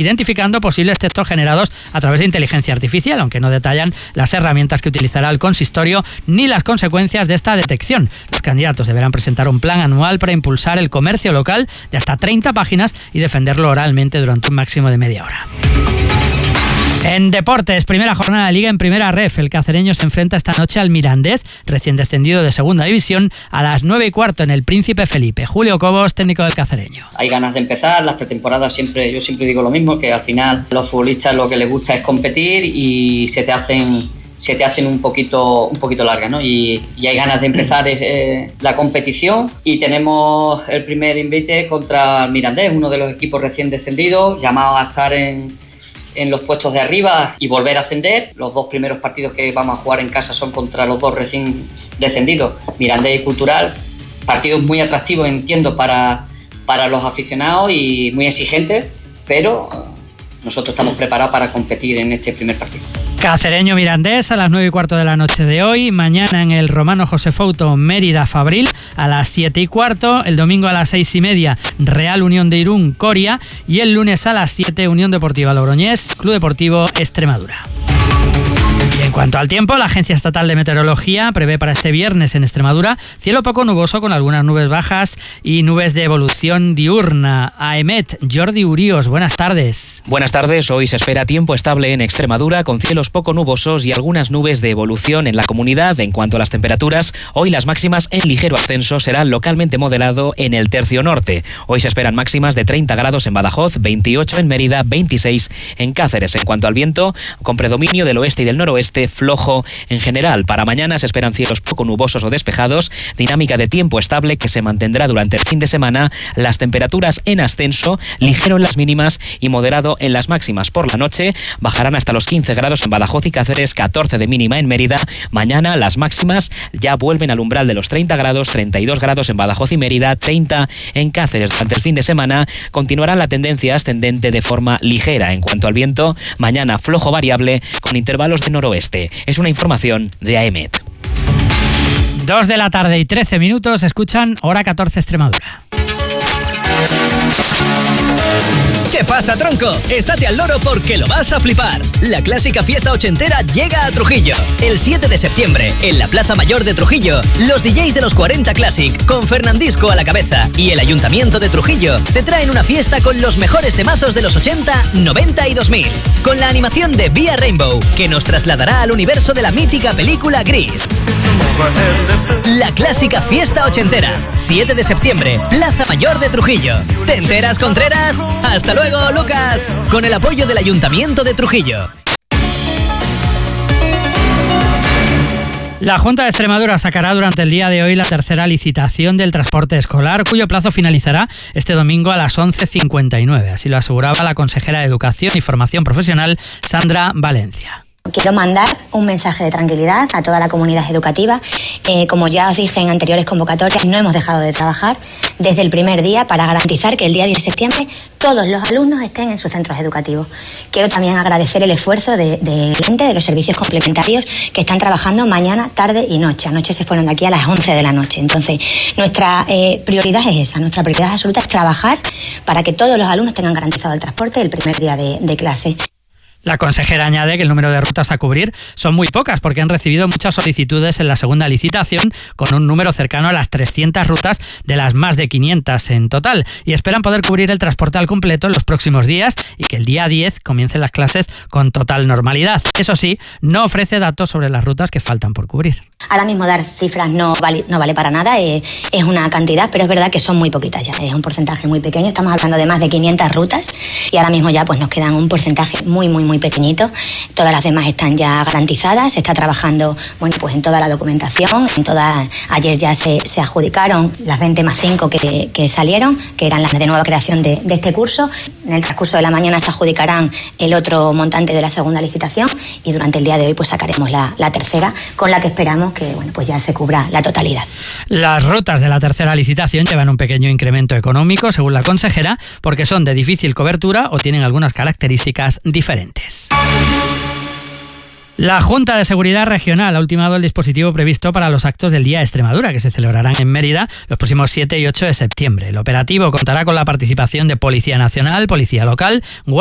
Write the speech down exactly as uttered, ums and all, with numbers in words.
identificando posibles textos generados a través de inteligencia artificial, aunque no detallan las herramientas que utilizará el consistorio ni las consecuencias de esta detección. Los candidatos deberán presentar un plan anual para impulsar el comercio local de hasta treinta páginas y defenderlo oralmente durante un máximo de media hora. En deportes, primera jornada de Liga en Primera Ref. El cacereño se enfrenta esta noche al Mirandés, recién descendido de Segunda División, a las nueve y cuarto en el Príncipe Felipe. Julio Cobos, técnico del cacereño. Hay ganas de empezar, las pretemporadas siempre, yo siempre digo lo mismo, que al final los futbolistas lo que les gusta es competir y se te hacen, se te hacen un poquito, un poquito largas, ¿no? Y, y hay ganas de empezar eh, la competición y tenemos el primer invite contra el Mirandés, uno de los equipos recién descendidos, llamado a estar en... en los puestos de arriba y volver a ascender. Los dos primeros partidos que vamos a jugar en casa son contra los dos recién descendidos, Mirandés y Cultural. Partidos muy atractivos, entiendo, para, para los aficionados y muy exigentes, pero nosotros estamos preparados para competir en este primer partido. Cacereño Mirandés a las nueve y cuarto de la noche de hoy. Mañana en el Romano José Fouto, Mérida Fabril a las siete y cuarto. El domingo a las seis y media, Real Unión de Irún Coria. Y el lunes a las siete, Unión Deportiva Logroñés, Club Deportivo Extremadura. En cuanto al tiempo, la Agencia Estatal de Meteorología prevé para este viernes en Extremadura cielo poco nuboso con algunas nubes bajas y nubes de evolución diurna. AEMET, Jordi Uríos, buenas tardes. Buenas tardes, hoy se espera tiempo estable en Extremadura con cielos poco nubosos y algunas nubes de evolución en la comunidad. En cuanto a las temperaturas, hoy las máximas en ligero ascenso serán localmente moderado en el tercio norte. Hoy se esperan máximas de treinta grados en Badajoz, veintiocho en Mérida, veintiséis en Cáceres. En cuanto al viento, con predominio del oeste y del noroeste, flojo en general. Para mañana se esperan cielos poco nubosos o despejados, dinámica de tiempo estable que se mantendrá durante el fin de semana, las temperaturas en ascenso, ligero en las mínimas y moderado en las máximas. Por la noche bajarán hasta los quince grados en Badajoz y Cáceres, catorce de mínima en Mérida. Mañana las máximas ya vuelven al umbral de los treinta grados, treinta y dos grados en Badajoz y Mérida, treinta en Cáceres. Durante el fin de semana continuará la tendencia ascendente de forma ligera. En cuanto al viento, mañana flojo variable con intervalos de noroeste. Es una información de AEMET. Dos de la tarde y trece minutos, escuchan Hora catorce Extremadura. ¿Qué pasa, tronco? Estate al loro porque lo vas a flipar. La clásica fiesta ochentera llega a Trujillo. El siete de septiembre, en la Plaza Mayor de Trujillo, los D Js de los cuarenta Classic, con Fernandisco a la cabeza, y el Ayuntamiento de Trujillo, te traen una fiesta con los mejores temazos de los ochenta, noventa y dos mil. Con la animación de Via Rainbow, que nos trasladará al universo de la mítica película Gris. La clásica fiesta ochentera, siete de septiembre, Plaza Mayor de Trujillo. ¿Te enteras, Contreras? ¡Hasta luego, Lucas! Con el apoyo del Ayuntamiento de Trujillo. La Junta de Extremadura sacará durante el día de hoy la tercera licitación del transporte escolar, cuyo plazo finalizará este domingo a las once cincuenta y nueve. Así lo aseguraba la consejera de Educación y Formación Profesional, Sandra Valencia. Quiero mandar un mensaje de tranquilidad a toda la comunidad educativa. Eh, como ya os dije en anteriores convocatorias, no hemos dejado de trabajar desde el primer día para garantizar que el día diez de septiembre todos los alumnos estén en sus centros educativos. Quiero también agradecer el esfuerzo de, de gente de los servicios complementarios que están trabajando mañana, tarde y noche. Anoche se fueron de aquí a las once de la noche. Entonces, nuestra eh, prioridad es esa. Nuestra prioridad absoluta es trabajar para que todos los alumnos tengan garantizado el transporte el primer día de, de clase. La consejera añade que el número de rutas a cubrir son muy pocas porque han recibido muchas solicitudes en la segunda licitación, con un número cercano a las trescientas rutas de las más de quinientas en total, y esperan poder cubrir el transporte al completo en los próximos días y que el día diez comiencen las clases con total normalidad. Eso sí, no ofrece datos sobre las rutas que faltan por cubrir. Ahora mismo dar cifras no vale, no vale para nada, eh, es una cantidad, pero es verdad que son muy poquitas ya, es un porcentaje muy pequeño. Estamos hablando de más de quinientas rutas y ahora mismo ya pues nos quedan un porcentaje muy, muy, muy pequeñito. Todas las demás están ya garantizadas, se está trabajando, bueno, pues en toda la documentación, en toda, ayer ya se, se adjudicaron las veinte más cinco que, que salieron, que eran las de nueva creación de, de este curso. En el transcurso de la mañana se adjudicarán el otro montante de la segunda licitación y durante el día de hoy pues sacaremos la, la tercera, con la que esperamos que, bueno, pues ya se cubra la totalidad. Las rutas de la tercera licitación llevan un pequeño incremento económico, según la consejera, porque son de difícil cobertura o tienen algunas características diferentes. La Junta de Seguridad Regional ha ultimado el dispositivo previsto para los actos del Día de Extremadura, que se celebrarán en Mérida los próximos siete y ocho de septiembre. El operativo contará con la participación de Policía Nacional, Policía Local,